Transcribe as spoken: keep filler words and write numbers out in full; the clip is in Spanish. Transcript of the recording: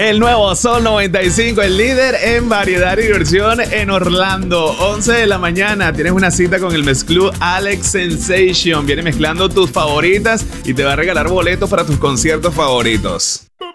El nuevo Sol noventa y cinco, el líder en variedad y diversión en Orlando. once de la mañana, tienes una cita con el mezclú Alex Sensation. Viene mezclando tus favoritas y te va a regalar boletos para tus conciertos favoritos.